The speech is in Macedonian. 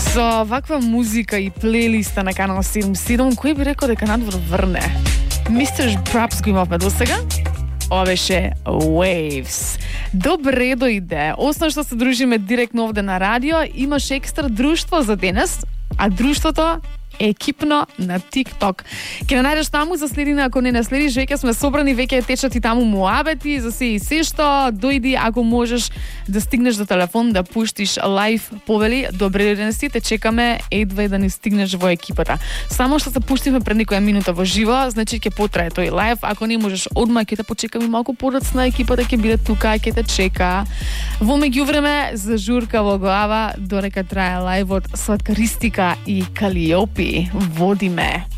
So, ovakva muzika i playlista na kanal 77, кој би рекол дека надвор врне? Mr. Props го имавме до сега. Ова беше Waves. Добре дојде. Основно што се дружиме директно овде на радио, имаш екстра друштво за денес, а друштвото екипно на TikTok. Ке не најдеш таму за следина, ако не наследиш, веќе сме собрани, веќе течат и таму муабети, за се и се што, дојди ако можеш да стигнеш до телефон, да пуштиш лайв повели. Добре ден си, те чекаме едва да ни стигнеш во екипата. Само што се пуштиме пред некоја минута во живо, значи ќе потрае тој лайв. Ако не можеш одма, ќе те почекаме малку подоцна, екипата ќе биде тука, ќе те чека. Во меѓувреме, за журка во глава, додека трае лајвот Сладка Ристика и Калиопи. Водиме.